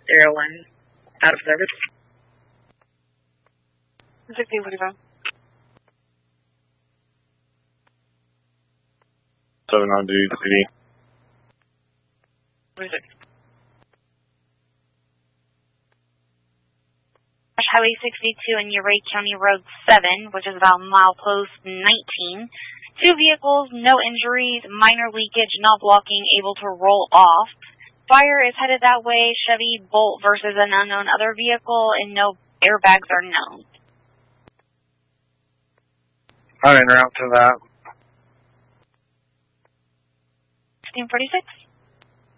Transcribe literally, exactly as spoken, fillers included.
Area one, out of service. sixteen forty-five. seven on duty, C D. forty-six. Highway sixty-two and Uray County Road seven, which is about milepost nineteen. Two vehicles, no injuries, minor leakage, not blocking, able to roll off. Fire is headed that way. Chevy Bolt versus an unknown other vehicle, and no airbags are known. I'm en route to that. sixteen forty-six.